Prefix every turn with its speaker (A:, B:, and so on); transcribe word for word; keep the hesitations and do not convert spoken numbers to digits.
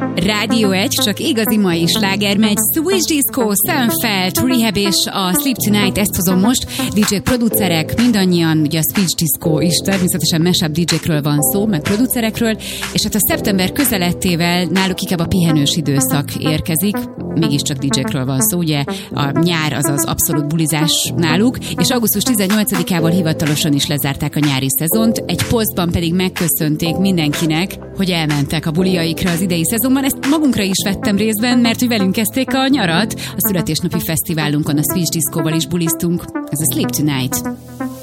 A: Rádió egy, csak igazi mai sláger megy. Switch Disco, Sunfelt, Rehab és a Sleep Tonight, ezt hozom most. dé dzsé producerek, mindannyian, ugye a Switch Disco is, természetesen mashup dé dzsékről van szó, meg producerekről, és hát a szeptember közelettével náluk inkább a pihenős időszak érkezik, mégiscsak dé dzsékről van szó, ugye a nyár az az abszolút bulizás náluk, és augusztus tizennyolcadikával hivatalosan is lezárták a nyári szezont, egy posztban pedig megköszönték mindenkinek, hogy elmentek a buliaikra az idei szezonban. Ezt magunkra is vettem részben, mert hogy velünk kezdték a nyarat. A születésnapi fesztiválunkon a Switch Discoval is buliztunk. Ez a Sleep Tonight.